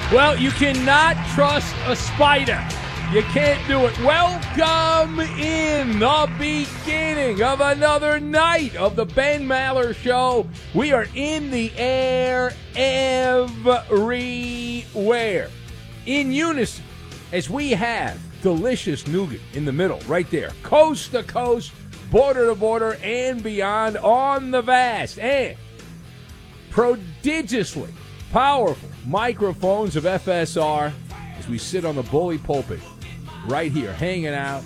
Well, you cannot trust a spider. You can't do it. Welcome in the beginning of another night of the Ben Maller Show. We are in the air everywhere. In unison, as we have delicious nougat in the middle, right there. Coast to coast, border to border, and beyond on the vast and prodigiously powerful microphones of FSR as we sit on the bully pulpit right here, hanging out,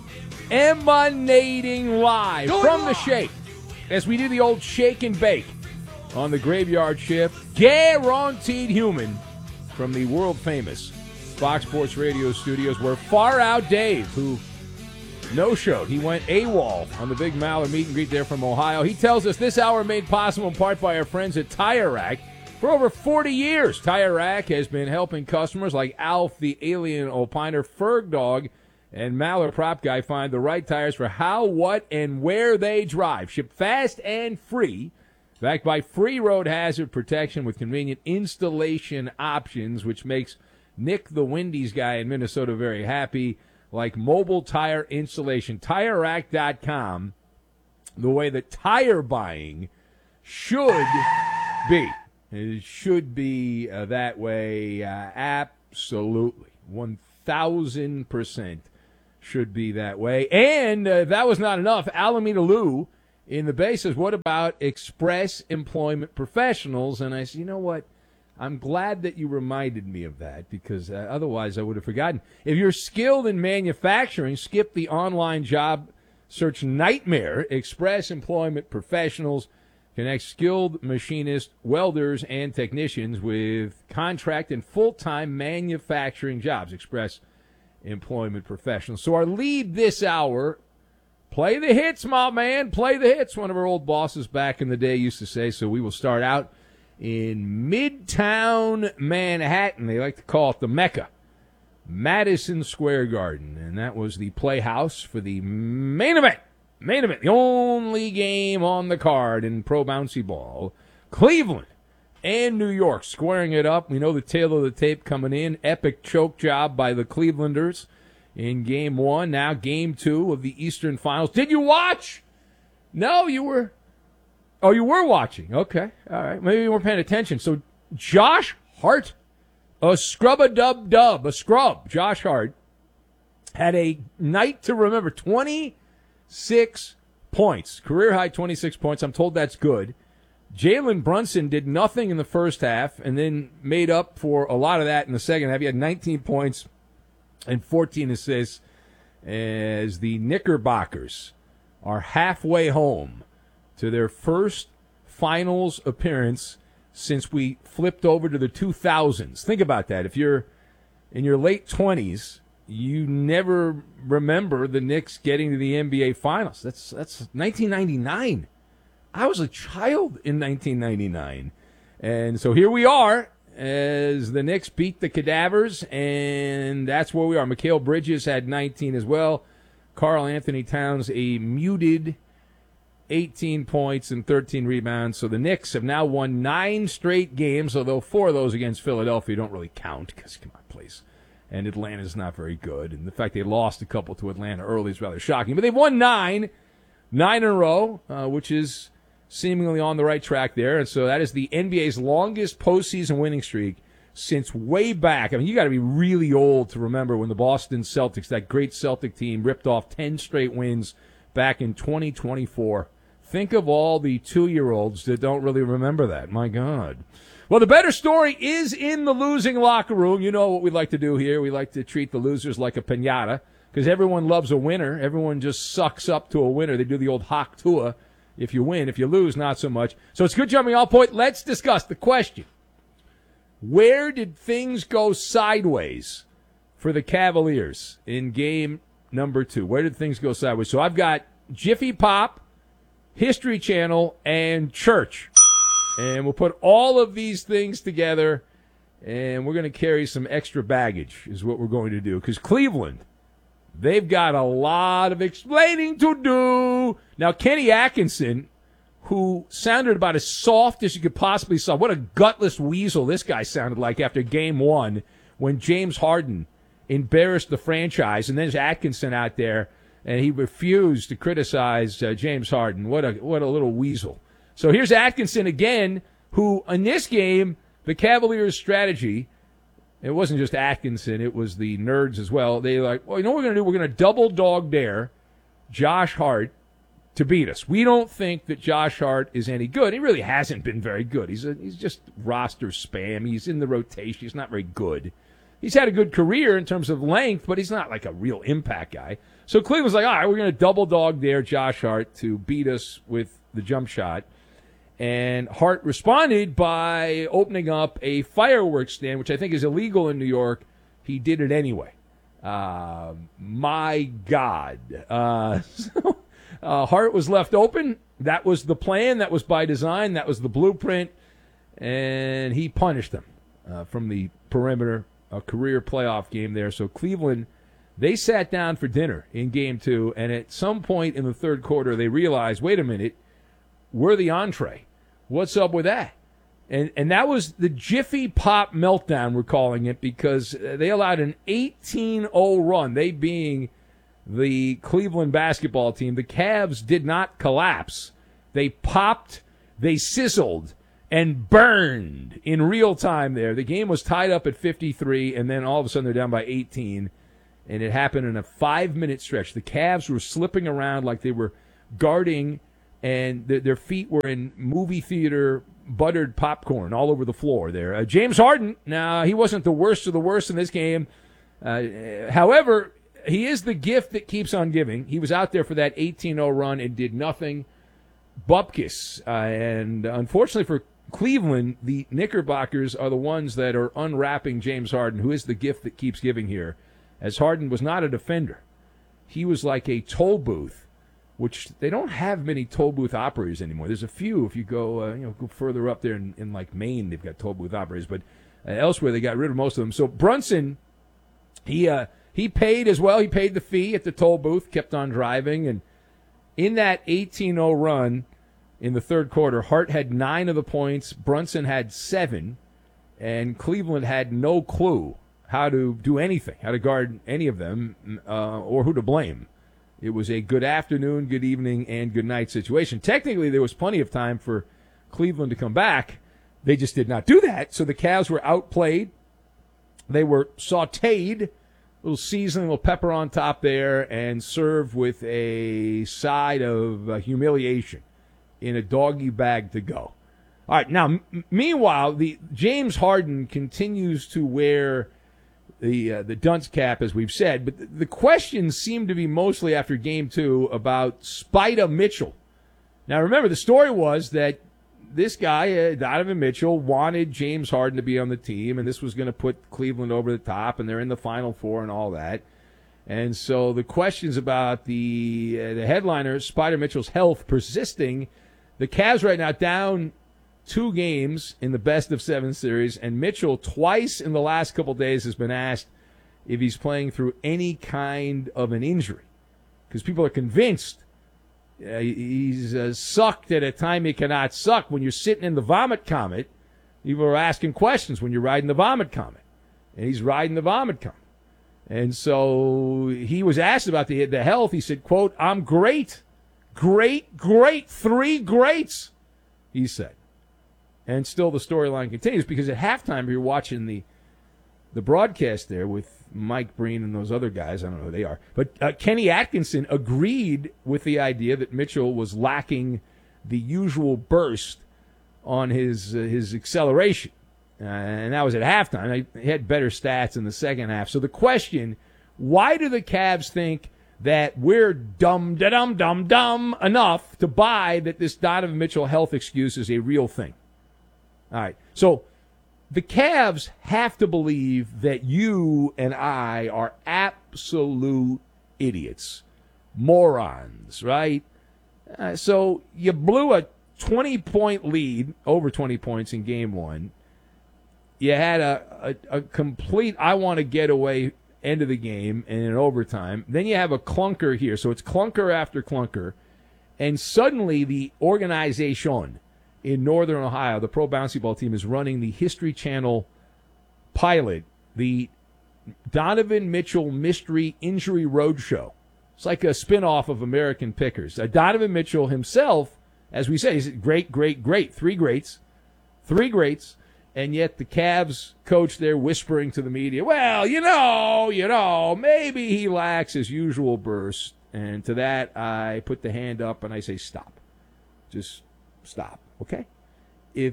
emanating live from the shake as we do the old shake and bake on the graveyard shift. Guaranteed human from the world-famous Fox Sports Radio studios, where Far Out Dave, who no-showed, he went AWOL on the Big Maller meet and greet there from Ohio. He tells us this hour made possible in part by our friends at Tire Rack. For over 40 years, Tire Rack has been helping customers like Alf, the Alien Opiner, Ferg Dog, and Maller Prop Guy find the right tires for how, what, and where they drive. Shipped fast and free, backed by free road hazard protection with convenient installation options, which makes Nick, the Wendy's guy in Minnesota, very happy, like mobile tire installation. TireRack.com, the way that tire buying should be. It should be that way. Absolutely. 1,000% should be that way. And if that was not enough, Alameda Lou in the Bay says, what about Express Employment Professionals? And I said, you know what? I'm glad that you reminded me of that, because otherwise I would have forgotten. If you're skilled in manufacturing, skip the online job search nightmare. Express Employment Professionals connects skilled machinists, welders, and technicians with contract and full-time manufacturing jobs. Express Employment Professionals. So our lead this hour, play the hits, my man, play the hits. One of our old bosses back in the day used to say. So we will start out in Midtown Manhattan. They like to call it the Mecca, Madison Square Garden. And that was the playhouse for the main event. The only game on the card in pro bouncy ball. Cleveland and New York squaring it up. We know the tail of the tape coming in. Epic choke job by the Clevelanders in game one. Now game two of the Eastern Finals. Did you watch? No, you were. Oh, you were watching. Okay. All right. Maybe you weren't paying attention. So Josh Hart, a scrub-a-dub-dub, a scrub. Josh Hart had a night to remember. 26 points. Career high 26 points. I'm told that's good. Jalen Brunson did nothing in the first half and then made up for a lot of that in the second half. He had 19 points and 14 assists as the Knickerbockers are halfway home to their first finals appearance since we flipped over to the 2000s. Think about that. If you're in your late 20s, you never remember the Knicks getting to the NBA Finals. That's 1999. I was a child in 1999. And so here we are as the Knicks beat the Cadavers, and that's where we are. Mikal Bridges had 19 as well. Karl Anthony Towns, a muted 18 points and 13 rebounds. So the Knicks have now won 9 straight games, although 4 of those against Philadelphia don't really count because, come on, please. And Atlanta's not very good. And the fact they lost a couple to Atlanta early is rather shocking. But they've won 9 in a row, which is seemingly on the right track there. And so that is the NBA's longest postseason winning streak since way back. I mean, you got to be really old to remember when the Boston Celtics, that great Celtic team, ripped off 10 straight wins back in 2024. Think of all the 2-year-olds that don't really remember that. My God. Well, the better story is in the losing locker room. You know what we like to do here. We like to treat the losers like a piñata because everyone loves a winner. Everyone just sucks up to a winner. They do the old Hak Tua. If you win, if you lose, not so much. So it's good jumping off point. Let's discuss the question. Where did things go sideways for the Cavaliers in game number 2? Where did things go sideways? So I've got Jiffy Pop, History Channel, and Church. And we'll put all of these things together, and we're going to carry some extra baggage is what we're going to do. Because Cleveland, they've got a lot of explaining to do. Now, Kenny Atkinson, who sounded about as soft as you could possibly sound. What a gutless weasel this guy sounded like after game one when James Harden embarrassed the franchise, and then there's Atkinson out there, and he refused to criticize James Harden. What a little weasel. So here's Atkinson again, who in this game, the Cavaliers' strategy, it wasn't just Atkinson, it was the nerds as well. They were like, well, you know what we're going to do? We're going to double dog dare Josh Hart to beat us. We don't think that Josh Hart is any good. He really hasn't been very good. He's just roster spam. He's in the rotation. He's not very good. He's had a good career in terms of length, but he's not like a real impact guy. So Cleveland's like, all right, we're going to double dog dare Josh Hart to beat us with the jump shot. And Hart responded by opening up a fireworks stand, which I think is illegal in New York. He did it anyway. My God. Hart was left open. That was the plan. That was by design. That was the blueprint. And he punished them from the perimeter, a career playoff game there. So Cleveland, they sat down for dinner in game two, and at some point in the third quarter, they realized, wait a minute, we're the entree. What's up with that? And that was the Jiffy Pop meltdown, we're calling it, because they allowed an 18-0 run, they being the Cleveland basketball team. The Cavs did not collapse. They popped, they sizzled, and burned in real time there. The game was tied up at 53, and then all of a sudden they're down by 18, and it happened in a 5-minute stretch. The Cavs were slipping around like they were guarding, and their feet were in movie theater buttered popcorn all over the floor there. James Harden, now, he wasn't the worst of the worst in this game. However, he is the gift that keeps on giving. He was out there for that 18-0 run and did nothing. Bupkis. And unfortunately for Cleveland, the Knickerbockers are the ones that are unwrapping James Harden, who is the gift that keeps giving here, as Harden was not a defender. He was like a toll booth, which they don't have many toll booth operators anymore. There's a few. If you go, go further up there in like Maine, they've got toll booth operators, but elsewhere they got rid of most of them. So Brunson, he paid as well. He paid the fee at the toll booth, kept on driving, and in that 18-0 run in the third quarter, Hart had 9 of the points, Brunson had 7, and Cleveland had no clue how to do anything, how to guard any of them, or who to blame. It was a good afternoon, good evening, and good night situation. Technically, there was plenty of time for Cleveland to come back. They just did not do that, so the Cavs were outplayed. They were sautéed, a little seasoning, a little pepper on top there, and served with a side of humiliation in a doggy bag to go. All right, now, meanwhile, the James Harden continues to wear the dunce cap, as we've said, but the questions seem to be mostly after game two about Spider Mitchell. Now, remember, the story was that this guy, Donovan Mitchell, wanted James Harden to be on the team, and this was going to put Cleveland over the top, and they're in the Final Four and all that. And so the questions about the headliner, Spider Mitchell's health, persisting. The Cavs right now down 2 games in the best-of-7 series, and Mitchell twice in the last couple days has been asked if he's playing through any kind of an injury, because people are convinced he's sucked at a time he cannot suck. When you're sitting in the Vomit Comet, people are asking questions when you're riding the Vomit Comet, and he's riding the Vomit Comet. And so he was asked about the health. He said, quote, "I'm great, great, 3 greats," he said. And still the storyline continues, because at halftime you're watching the broadcast there with Mike Breen and those other guys. I don't know who they are. But Kenny Atkinson agreed with the idea that Mitchell was lacking the usual burst on his acceleration. And that was at halftime. He had better stats in the second half. So the question, why do the Cavs think that we're dumb enough to buy that this Donovan Mitchell health excuse is a real thing? All right, so the Cavs have to believe that you and I are absolute idiots, morons, right? So you blew a 20-point lead, over 20 points in game one. You had a complete I-want-to-get-away end of the game and in overtime. Then you have a clunker here. So it's clunker after clunker. And suddenly the organization in Northern Ohio, the pro bouncy ball team, is running the History Channel pilot, the Donovan Mitchell Mystery Injury Roadshow. It's like a spinoff of American Pickers. Donovan Mitchell himself, as we say, he's great. Three greats. And yet the Cavs coach there whispering to the media, well, maybe he lacks his usual burst. And to that, I put the hand up and I say, stop. Just stop, okay? If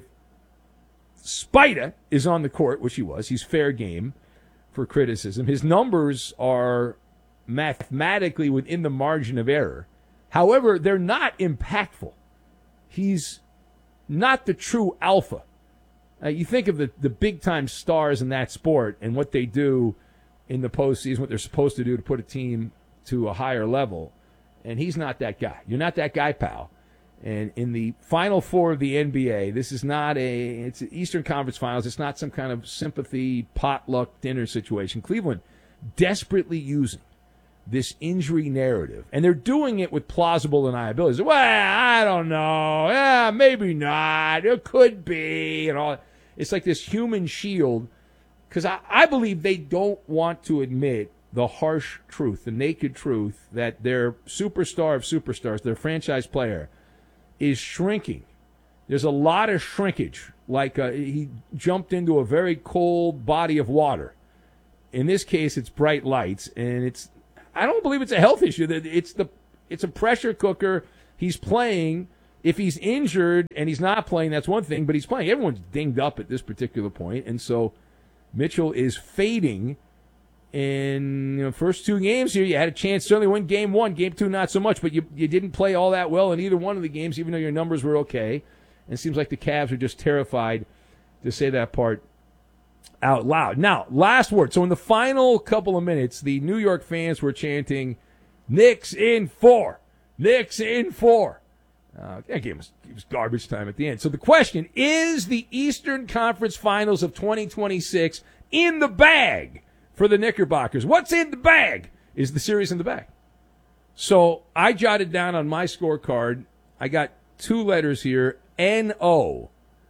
Spida is on the court, which he was, he's fair game for criticism. His numbers are mathematically within the margin of error. However, they're not impactful. He's not the true alpha. You think of the big-time stars in that sport and what they do in the postseason, what they're supposed to do to put a team to a higher level, and he's not that guy. You're not that guy, pal. And in the Final Four of the NBA, this is not it's an Eastern Conference Finals. It's not some kind of sympathy potluck dinner situation. Cleveland desperately using this injury narrative, and they're doing it with plausible deniability. Well, I don't know. Yeah, maybe not. It could be. And all. It's like this human shield, because I believe they don't want to admit the harsh truth, the naked truth, that their superstar of superstars, their franchise player, is shrinking. There's a lot of shrinkage. Like he jumped into a very cold body of water. In this case, it's bright lights, and I don't believe it's a health issue. It's a pressure cooker. He's playing. If he's injured and he's not playing, that's one thing, but he's playing. Everyone's dinged up at this particular point, and so Mitchell is fading. In first two games here, you had a chance to certainly win game one. Game two, not so much, but you didn't play all that well in either one of the games, even though your numbers were okay. And it seems like the Cavs are just terrified to say that part out loud. Now, last word. So in the final couple of minutes, the New York fans were chanting, Knicks in 4. Knicks in 4. That game was garbage time at the end. So the question, is the Eastern Conference Finals of 2026 in the bag for the Knickerbockers? What's in the bag? Is the series in the bag? So I jotted down on my scorecard, I got two letters here, N-O.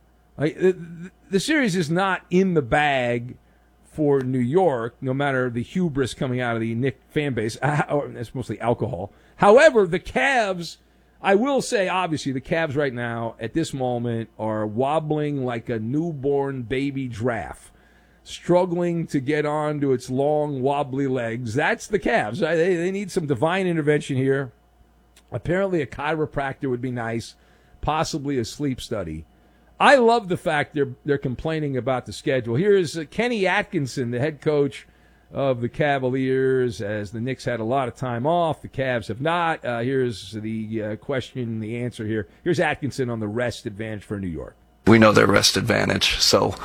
The series is not in the bag for New York, no matter the hubris coming out of the Knicks fan base. It's mostly alcohol. However, the Cavs, I will say, obviously, the Cavs right now, at this moment, are wobbling like a newborn baby giraffe, struggling to get onto its long, wobbly legs. That's the Cavs. They need some divine intervention here. Apparently, a chiropractor would be nice, possibly a sleep study. I love the fact they're complaining about the schedule. Here's Kenny Atkinson, the head coach of the Cavaliers, as the Knicks had a lot of time off. The Cavs have not. Here's the question, the answer here. Here's Atkinson on the rest advantage for New York. We know their rest advantage, so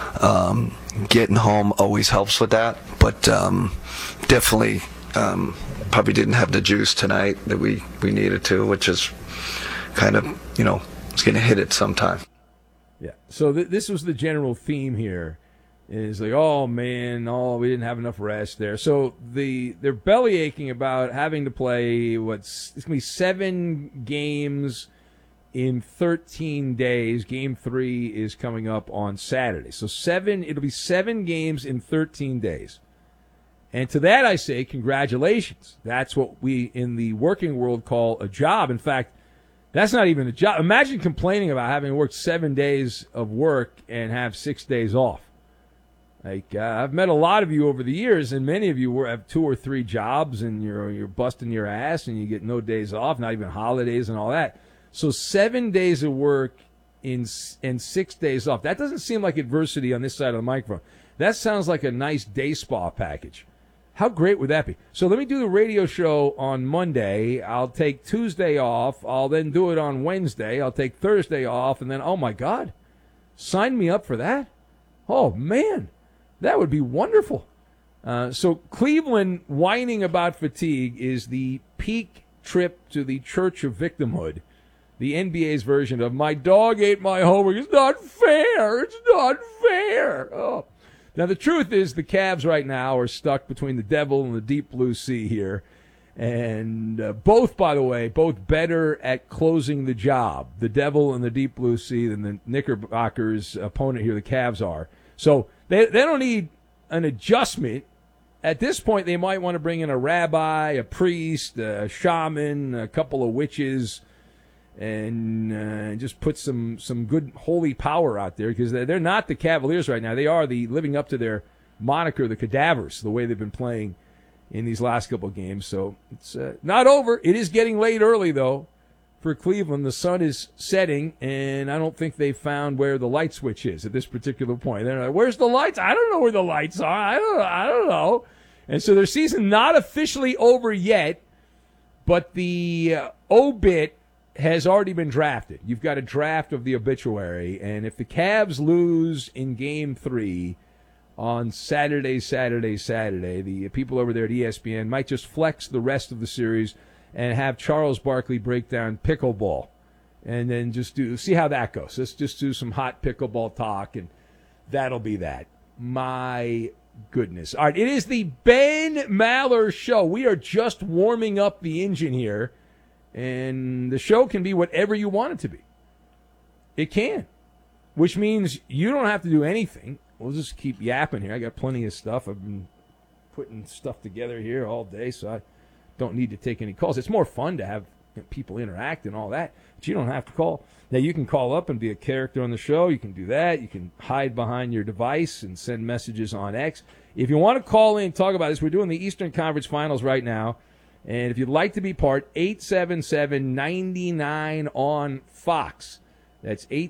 getting home always helps with that. But definitely probably didn't have the juice tonight that we needed to, which is kind of, it's going to hit it sometime. Yeah. So this was the general theme here. Is like, oh man, we didn't have enough rest there. So they're belly aching about having to play it's gonna be 7 games in 13 days. Game 3 is coming up on Saturday. So it'll be 7 games in 13 days. And to that I say, congratulations. That's what we in the working world call a job. In fact, that's not even a job. Imagine complaining about having worked 7 days of work and have 6 days off. Like I've met a lot of you over the years, and many of you have 2 or 3 jobs, and you're busting your ass, and you get no days off, not even holidays and all that. So 7 days of work and 6 days off. That doesn't seem like adversity on this side of the microphone. That sounds like a nice day spa package. How great would that be? So let me do the radio show on Monday. I'll take Tuesday off. I'll then do it on Wednesday. I'll take Thursday off, and then, oh my God, sign me up for that. Oh man. That would be wonderful. So Cleveland whining about fatigue is the peak trip to the Church of Victimhood, the NBA's version of my dog ate my homework. It's not fair. It's not fair. Oh. Now, the truth is the Cavs right now are stuck between the devil and the deep blue sea here. And both, by the way, both better at closing the job. The Devil in the Deep Blue Sea than the Knickerbockers' opponent here, the Cavs, are. So they don't need an adjustment. At this point, they might want to bring in a rabbi, a priest, a shaman, a couple of witches, and just put some good holy power out there, because they're not the Cavaliers right now. They are living up to their moniker, the Cadavers, the way they've been playing in these last couple of games. So it's not over. It is getting late early, though, for Cleveland. The sun is setting, and I don't think they found where the light switch is at this particular point. They're like, where's the lights? I don't know where the lights are. I don't know. And so their season not officially over yet, but the obit has already been drafted. You've got a draft of the obituary, and if the Cavs lose in Game 3 on Saturday, the people over there at ESPN might just flex the rest of the series and have Charles Barkley break down pickleball, and then just see how that goes. Let's just do some hot pickleball talk, and that'll be that. My goodness. All right, it is the Ben Maller Show. We are just warming up the engine here, and the show can be whatever you want it to be. It can, which means you don't have to do anything. We'll just keep yapping here. I got plenty of stuff. I've been putting stuff together here all day, so I don't need to take any calls. It's more fun to have people interact and all that, but you don't have to call. Now, you can call up and be a character on the show. You can do that. You can hide behind your device and send messages on X. If you want to call in and talk about this, we're doing the Eastern Conference Finals right now, and if you'd like to be part, 877-99 on Fox. That's